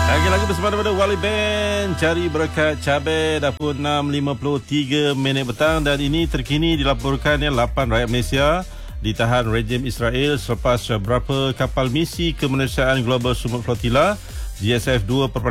Lagi lagu bersama daripada Wali Band, Cari Berkat Cabai. Dah pukul 6.53 petang dan ini terkini dilaporkan 8 rakyat Malaysia ditahan rejim Israel selepas beberapa kapal misi kemanusiaan Global Sumut Flotilla GSF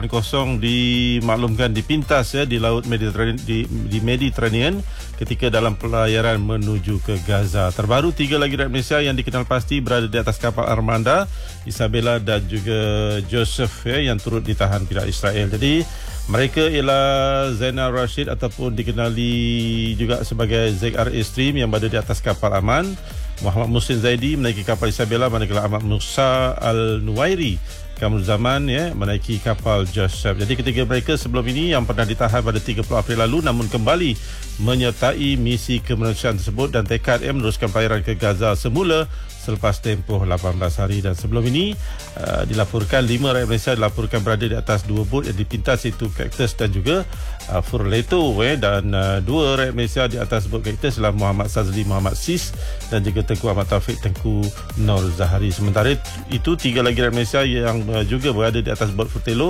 2.0 dimaklumkan dipintas di Laut Mediterranean di Mediterranean ketika dalam pelayaran menuju ke Gaza. Terbaru 3 lagi rakyat Malaysia yang dikenal pasti berada di atas kapal Armada, Isabella dan juga Joseph yang turut ditahan pihak Israel. Jadi mereka ialah Zainal Rashid ataupun dikenali juga sebagai ZRA Stream yang berada di atas kapal Aman, Muhammad Muhsin Zaidi menaiki kapal Isabella, manakala Ahmad Musa Al-Nuwairi Kamul Zaman menaiki kapal Joseph. Jadi ketiga mereka sebelum ini yang pernah ditahan pada 30 April lalu namun kembali menyertai misi kemanusiaan tersebut dan tekad meneruskan pelayaran ke Gaza semula selepas tempoh 18 hari. Dan sebelum ini dilaporkan 5 rakyat Malaysia dilaporkan berada di atas 2 bot yang dipintas, iaitu Cactus dan juga Furleto, dan 2 rakyat Malaysia di atas bot Cactus adalah Muhammad Sazli Muhammad Sis dan juga Tengku Ahmad Taufik Tengku Nur Zahari. Sementara itu 3 lagi rakyat Malaysia yang juga berada di atas bot Furtelo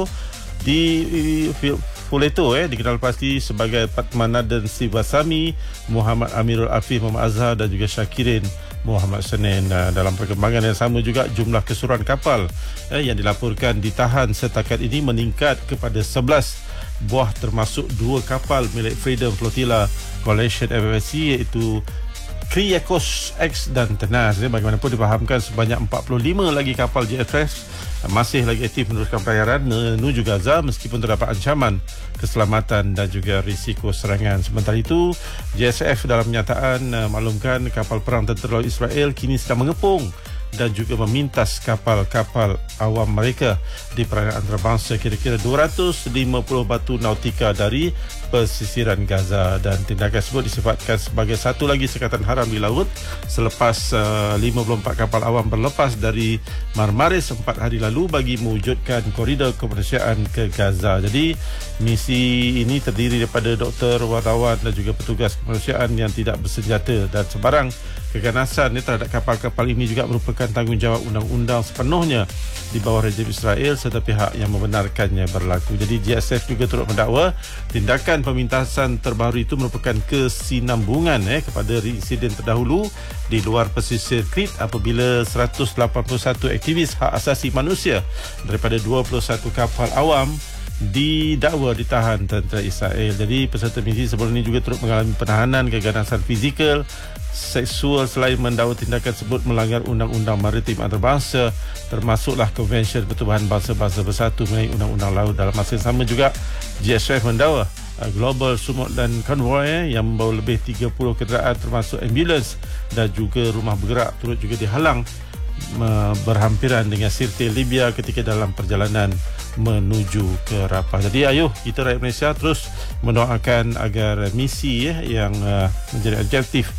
di Fuleto dikenal pasti sebagai Patmana dan Sivasami, Muhammad Amirul Afif, Muhammad Azhar dan juga Syakirin Muhammad Senin. Dalam perkembangan yang sama juga, jumlah keseluruhan kapal yang dilaporkan ditahan setakat ini meningkat kepada 11 buah, termasuk 2 kapal milik Freedom Flotilla Coalition FFC iaitu Kriakos X dan Tenas. Bagaimanapun difahamkan sebanyak 45 lagi kapal JFS masih lagi aktif meneruskan pelayaran menuju Gaza meskipun terdapat ancaman keselamatan dan juga risiko serangan. Sementara itu, JSF dalam pernyataan maklumkan kapal perang tentera Israel kini sedang mengepung dan juga memintas kapal-kapal awam mereka di perairan antarabangsa kira-kira 250 batu nautika dari pesisiran Gaza. Dan tindakan tersebut disifatkan sebagai satu lagi sekatan haram di laut selepas 54 kapal awam berlepas dari Marmaris 4 hari lalu bagi mewujudkan koridor kemanusiaan ke Gaza. Jadi misi ini terdiri daripada doktor, wartawan dan juga petugas kemanusiaan yang tidak bersenjata, dan sebarang keganasan terhadap kapal-kapal ini juga merupakan tanggungjawab undang-undang sepenuhnya di bawah rejim Israel serta pihak yang membenarkannya berlaku. Jadi GSF juga turut mendakwa tindakan pemintasan terbaru itu merupakan kesinambungan kepada insiden terdahulu di luar pesisir Krit apabila 181 aktivis hak asasi manusia daripada 21 kapal awam didakwa ditahan tentera Israel. Jadi peserta misi sebelum ini juga turut mengalami penahanan, keganasan fizikal, seksual selain mendakwa tindakan tersebut melanggar undang-undang maritim antarabangsa termasuklah Konvensyen Pertubuhan Bangsa-Bangsa Bersatu mengenai undang-undang laut. Dalam masa yang sama juga GSF mendakwa Global Sumut dan Convoy yang membawa lebih 30 kenderaan termasuk ambulans dan juga rumah bergerak turut juga dihalang berhampiran dengan Sirte Libya ketika dalam perjalanan menuju ke Rafah. Jadi ayuh kita rakyat Malaysia terus mendoakan agar misi yang menjadi objektif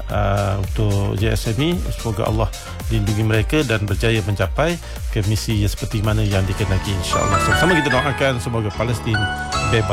untuk JSF ini, semoga Allah lindungi mereka dan berjaya mencapai ke misi seperti mana yang dikehendaki, insya-Allah. Sama-sama kita doakan semoga Palestin bebas